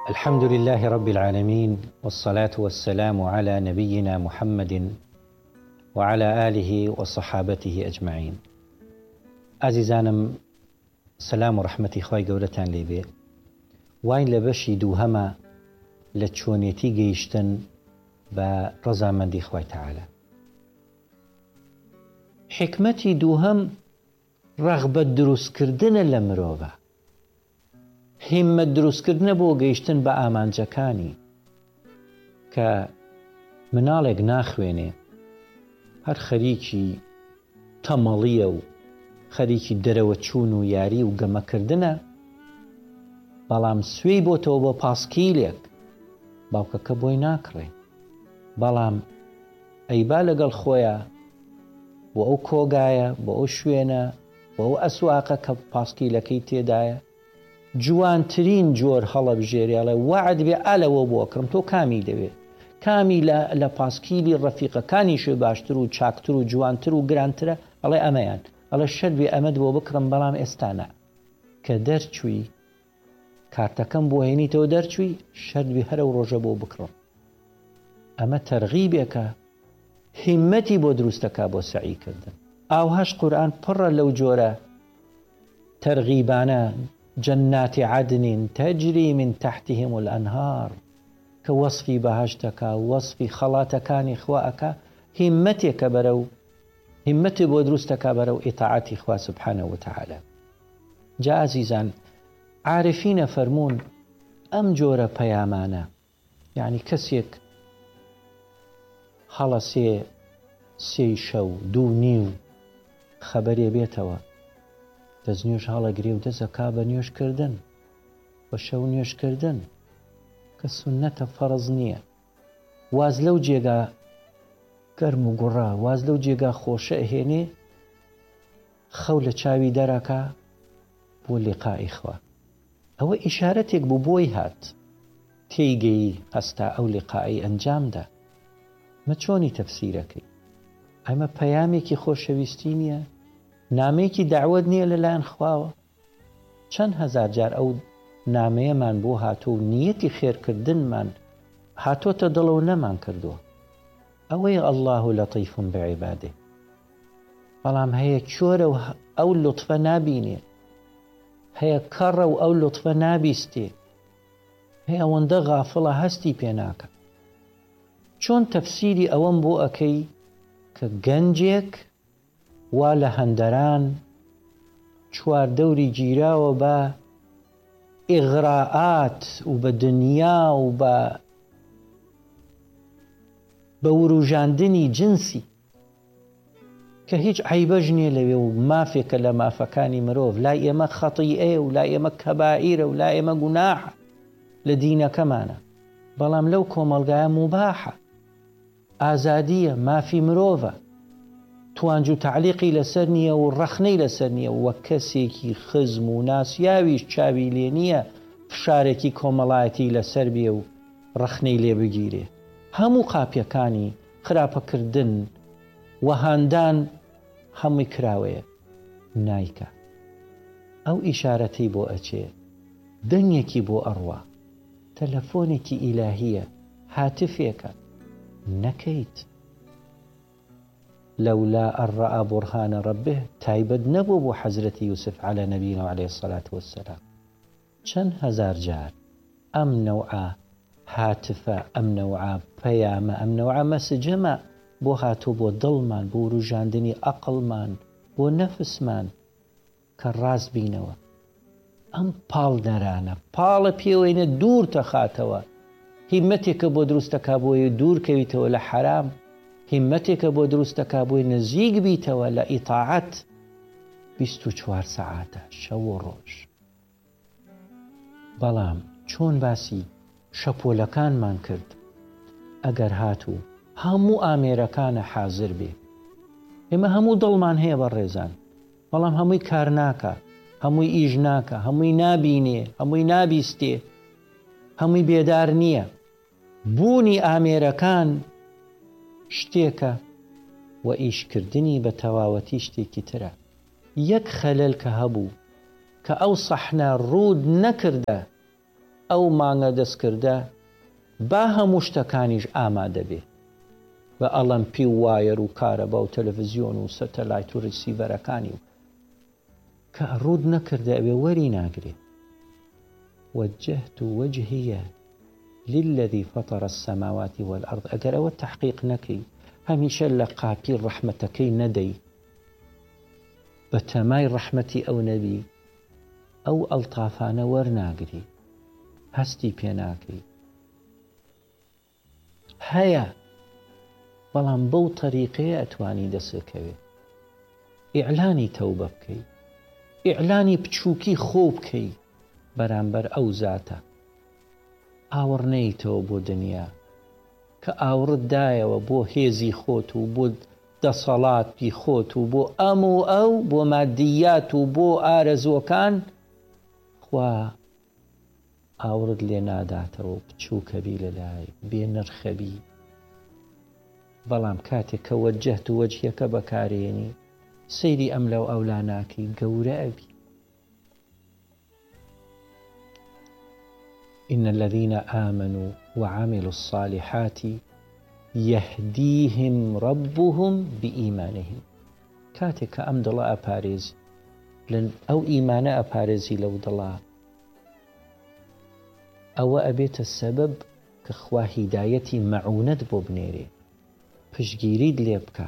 الحمد لله رب العالمين والصلاة والسلام على نبينا محمد وعلى آله وصحابته أجمعين. عزيزانم سلام ورحمة خوای گەورەتان لێبێ. وای لە بەشی دووهەمە لە چۆنێتی گەیشتن بە ڕەزامەندی خوای تەعالە. حکمەتی دووهەم ڕەغبەت دروستکردنە لە مرۆڤە، هیممەت دروستکردنە بۆ گەیشتن بە ئامانجەکانی کە مناڵێک ناخوێنێ هەر خەریکی تەمەڵیە و خەریکی دەرەوە چوون و یاری و گەمەکردنە، بەڵام سوێی بۆتەوە بۆ پاسکیلێک باوکەکە بۆی ناکڕێ، بەڵام ئەیبا لەگەڵ خۆیە بۆ ئەو کۆگایە، بۆ ئەو شوێنە، بۆ ئەو ئەسواقە کە پاسکیلەکەی تێدایە جوانترین جۆر هەڵەبژێریاڵێ وعد بێ ئالەوە بۆکڕم تۆ کامی دەوێ، کامی لە پاسکیلی ڕەفیقەکانی شوێ باشتر و چاکتر و جوانتر و گرانترە، ئەڵێ ئەمەیان، ئەڵێ شەر بێ ئەمەد بۆ بکڕم، بەڵام ئێستانە کە دەرچووی کارتەکەم بۆ هێنیتەوە دەرچووی شەر بێ هەرە و ڕۆژە بۆ بکڕم. ئەمە تەرغیبێکە هیممەتی بۆ دروستەکە بۆ سعیکردن. ئاوهەش قورئان پڕە لەو جۆرە تەرغیبانە، جەناتی عەدن تەجری من تحتهم الأنهار کە وەصفی بەهەشتەکە، وەصفی خەڵاتەکانی خواەکە، هیممەتێکە بەرەو هیممەتی بۆ دروستەکە بەرەو ئیطاعەتی خوا سبحانه وتعالى. جا عزیزان عارفینە فەرمون ئەم جۆرە پەیامانە، یعنی کەسێک هەڵە سێی شەو دوو نیو خەبەرێ بێتەوە دەستنوێژ هەڵەگرێ و دەزەکا بە نوێژکردن، بە شەو نوێژکردن کە سونەتە فەرز نییە، واز لەو جێگا گەرم و گوڕا، واز لەو جێگا خۆشە هێنێ، خەو لە چاوی دەرەکە بۆ لیقائی خوا. ئەوە ئیشارەتێک بوو بۆی هات تێیگەی هەستا ئەو لیقائی ئەنجامدا. مە چۆنی تەفسیرەکەی؟ ئەمە پەیامێکی خۆشەویستی نییە؟ نامەیەکی داوەت نییە لەلایەن خواوە؟ چەند هەزار جار ئەو نامەیەمان بۆ هاتۆ و نیەتی خێرکردنمان هاتۆتە دڵە و نەمان کردووە. ئەوەی ئەڵڵاه لەطیف بعیبادێ، بەڵام هەیە چۆرە و ئەو لوتفە نابینێ، هەیە کەڕە و ئەو لوتفە نابیستێ، هەیە ئەوەندە غافڵە هەستی پێ ناکە. چۆن تەفسیری ئەوەم بۆ ئەکەی کە گەنجێک وا لە هەندەران چواردەوری گیراوە بە ئیغراءات و بە دنیا و بە وروژاندنی جنسی کە هیچ عیبەش نییە لەوێ و مافێکە لە مافەکانی مرۆڤ، لای ئێمە خەتیئەیە و لای ئێمە کەبائیرە و لای ئێمە گوناحە لە دینەکەمانە، بەڵام لەو کۆمەڵگایە موباحە، ئازادیە، مافی مرۆڤە، توانج و تعلیقی لەسەر نییە و ڕەخنەی لەسەر نییە، وە کەسێکی خزم و ناسیاویش چاوی لێ نییە فشارێکی کۆمەڵایەتی لەسەر بێ و ڕەخنەی لێ بگیرێ. هەموو قاپیەکانی خراپەکردن وەهاندان هەمووی کراوەیە نایکە. ئەو ئیشارەتی بۆ ئەچێ، دەنگێکی بۆ ئەڕوا، تەلەفۆنێکی ئیلاهیە، هاتفێکە نەکەیت. لولا أن رأى برهان ربه تایبەت نەبوو بۆ حەزرەتی یوسف على نبینا و عليه الصلاة والسلام. چەند هەزار جار ئەم نەوعە هاتفە، ئەم نەوعە پەیامە، ئەم نەوعە مەسجەمە بۆ هاتوو بۆ دڵمان، بۆ ڕوژاندنی عەقڵمان، بۆ نەفسمان کە ڕاست بینەوە. ئەم پاڵ نەرانە پاڵە پێوەینە دوور تەخاتەوە، هیممەتێکە بۆ دروستەکە بۆی دوور کەویتەوە لە حرام، هیممەتێکە بۆ دروستەکە بۆی نزیک بیتەوە لە ئیطاعەت 24 سەعاتە شەو و ڕۆژ. بەڵام چۆن باسی شەپۆلەکانمان کرد، ئەگەر هاتوو هەموو ئامێرەکانە حازر بێ، ئێمە هەموو دڵمان هەیە بە ڕێزان، بەڵام هەمووی کار ناکە، هەمووی ئیژ ناکە، هەمووی نابینێ، هەمووی نابیستێ، هەمووی بێدار نییە. بوونی ئامێرەکان شتێکە و ئیشکردنی بە تەواوەتی شتێکی ترە. یەک خەلەل کە هەبوو کە ئەو سەحنە ڕوود نەکردە ئەو مانگە دەستکردە با هەموو شتەکانیش ئامادە بێ بە ئەڵەمپی و وایر و کارەبا و تەلەڤیزیۆن و سەتەلایت و ڕیسیڤەرەکانی و کە ڕوود نەکردە ئەوێ وەری ناگرێ. وجهت وجهي للذي فطر السماوات والأرض. ئەگەر ئەوە تحقیق نەکەی هەمیشە لە قاپی ڕەحمەتەکەی نەدەی بە تەمای ڕەحمەتی ئەو نەبی ئەو ئەڵتافانە وەرناگری هەستی پێ ناکەی. هەیە بەڵام بەو تەریقەیە ئەتوانی دەسەکەوێ ئیعلانی تەوبە بکەی، ئیعلانی بچووکی خۆ بکەی بەرامبەر ئەو زاتە. ئاوەڕ نەیتەوە بۆ دنیا کە ئاوڕت دایەوە بۆ هێزی خۆت و بۆ دەسەڵاتی خۆت و بۆ ئەم و ئەو بۆ مادیات و بۆ ئارەزوەکان، خوا ئاوڕت لێ ناداتەوە بچووکەبی لەلای بێ نرخەبی. بەڵام کاتێک کە وەجهت و وەجهیەکە بەکارێنی سەیری ئەم لەو ئەولا ناکەی گەورە ئەبی. إن الذين آمنوا وعملوا الصالحات يهديهم ربهم بإيمانهم. كاتك أم دلا أباريز لن أو إيمان أباريزي لو دلا أو أبيت السبب كخوا هدايتي معونة بوبنيري پشگیرید لێ بکە.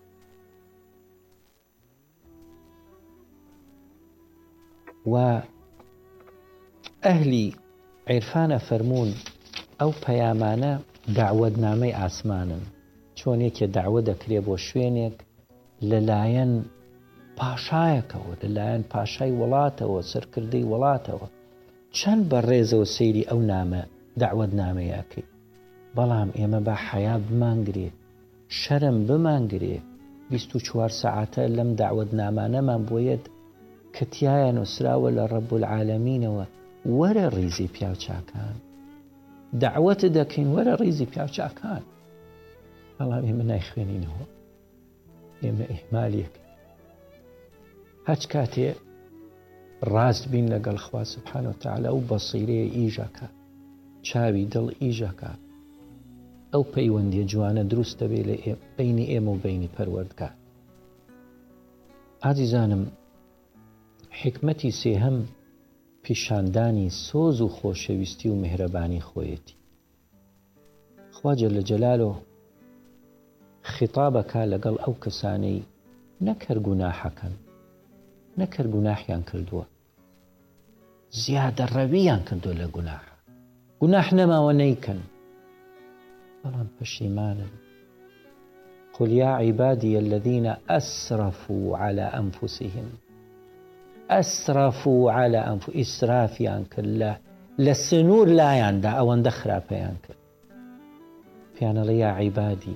و ئەهلی عیرفانە فەرموون ئەو پەیامانە داوەتنامەی ئاسمانن، چۆنێکە داوە دەکرێ بۆ شوێنێک لەلایەن پاشایەکەوە، لەلایەن پاشای وڵاتەوە، سەرکردەی وڵاتەوە. چەند بەڕێزەوە سەیری ئەو نامە داوەتنامەیەکەی. بەڵام ئێمە با حەیا بمانگرێ، شەرم بمانگرێ 24 ساعتە لەم داوەتنامانەمان بۆیەت کە تایە نووسراوە لە ڕەب العالەمینەوە وەرە ڕیزی پیاوچاکان دعوەتە دەکەین، وەرە ڕیزی پیاوچاکان. بەڵام ئێمە نایخوێنینەوە، ئێمە ئیهمالیەکەین. هەچ کاتێ ڕاست بین لەگەڵ خوا سبحانه وتعالى و بەسیرەیە ئیژەکە، چاوی دڵ ئیژەکە، ئەو پەیوەندیە جوانە دروست دەبێت لە بینی ئێمە و بینی پەروەردگار. ئازیزانم، حکمەتی سێهەم پیشاندانی سۆز و خۆشەویستی و میهرەبانی خۆیەتی. خوا جەل جەلالۆ خیتابەکە لەگەڵ ئەو کەسانەی نەکەر گوناحەکەن، نەکەر گوناحیان کردووە، زیادە ڕەویان کردووە لە گوناح نەماوە نەیکەن بەڵام پەشیمانن. قل يا عبادي الذين أسرفوا على أنفسهم. أسرفوا على أنفسهم، إسرافيان كله لسنور لا يندا أو اندخرا بيانك بيان يا عبادي.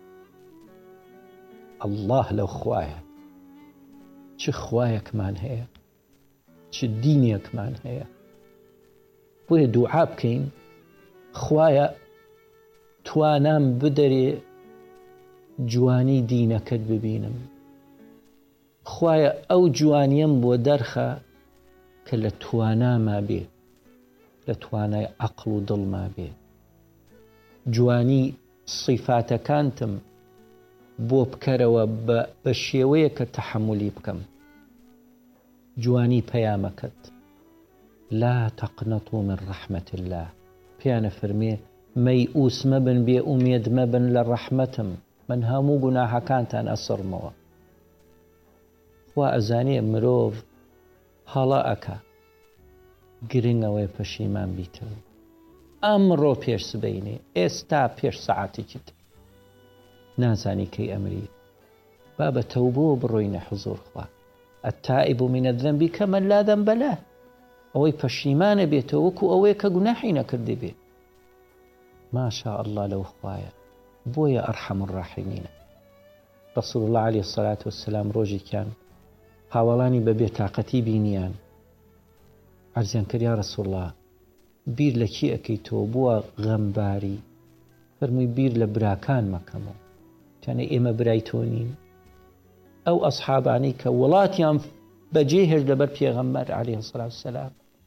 الله لو خوايا چه خوايا كمان هي، چه دينيا كمان هي. بوي دعاء بكين خوايا توانام بدري جوانی دینەکەت ببینم، خوایە ئەو جوانیم بۆ دەرخە کە لە تواناما بێ، لە توانای عەقڵ و دڵما بێ. جوانی صیفاتەکانتم بۆ بکەرەوە بە شێوەیە کە تەحەمولی بکەم. جوانی پەیامەکەت لا تەقنەطوا من ڕەحمەت الله، پیانە فەرمێ مەیئوس مەبن، بێ ئومێد مەبن لە ڕەحمەتم، من هەموو گوناحەکانتان ئەسڕمەوە. خوا ئەزانێ مرۆڤ هەڵە ئەکا گرنگەوەی پەشیمان بیتەوە. ئەمڕۆ پێش سبەینێ، ئێستا پێش سەعاتێکی تر نازانی کەی ئەمری. با بە تەوبە بڕۆینە حوزوور خوا. التائب من الذنب كمن لا ذنب له. ئەوەی پەشیمانە بێتەوە وەکو ئەوەیە کە گوناحی نەکردی بێ. ما شاء الله لەو خوایە، بۆیە ئەرحەم الراحیمینە. رسول الله عليه الصلاة والسلام ڕۆژێکیان هاوڵانی بە بێتاقەتی بینیان، عەرزیان کرد یا رسول الله بیر لە کی ئەکەیتەوە، بووە غەمباری؟ فەرمووی بیر لە براکان مەکەمەوە. تیانە ئێمە برای تۆ نین؟ ئەو ئەسحابانەی کە وڵاتیان بەجێهێشت لەبەر پێغەمبەر عليه الصلاة والسلام،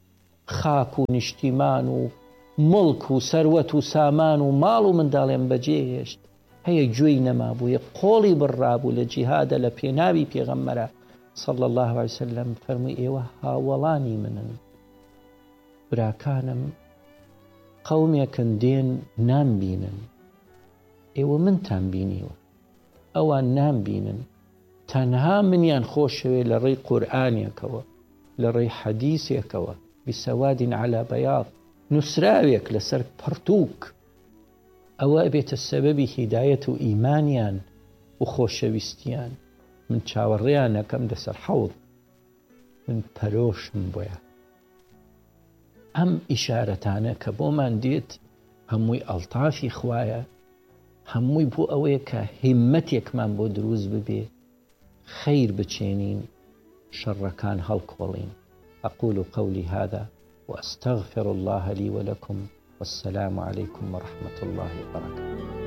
خاک و نیشتیمان و مڵک و سەروەت و سامان و ماڵ و منداڵێن بەجێ هێشت هەیە گوێی نەمابوو یە قۆڵی بڕابوو لە جیهادە لە پێناوی پێغەمبەرە صلى الله عليه وسلم فەرمووی ئێوە هاوڵانی منن براکانم قەومێکن دێن نامبینن ئێوە منتان بینیوە ئەوان نامبینن تەنها منیان خۆشەوێ لە ڕێی قورئانێکەوە لە ڕێی حەدیثێکەوە بسەواد على بەیاض نووسراوێک لەسەر پڕتووک ئەوە بێتە سەبەبی هیدایەت و ئیمانیان و خۆشەویستیان من چاوەڕێیان نەکەم لەسەر حەوض من پەرۆشم بۆیە ئەم ئیشارەتانە کە بۆمان دێت هەمووی ئەڵتافی خوایە هەمووی بۆ ئەوەیە کە هیممەتێکمان بۆ دروست ببێ خەیر بچێنین شەڕەکان هەڵکۆڵین أقول قولي هذا وأستغفر الله لي ولكم والسلام عليكم ورحمة الله وبركاته